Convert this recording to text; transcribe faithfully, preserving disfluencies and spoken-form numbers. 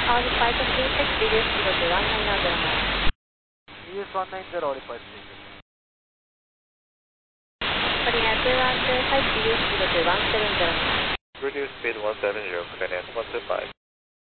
All flight of D six, B D S zero two one nine zero nine. B S one nine zero, all flight station. Korean two one two five, B D S zero two one seven zero nine. Reduce speed one seven zero, Korean one two five.